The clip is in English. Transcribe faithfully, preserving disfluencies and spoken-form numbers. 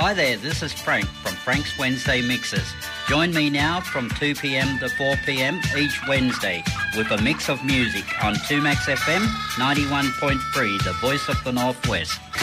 Hi there, this is Frank from Frank's Wednesday Mixes. Join me now from two p.m. to four p.m. each Wednesday with a mix of music on two Max F M ninety-one point three, the voice of the Northwest.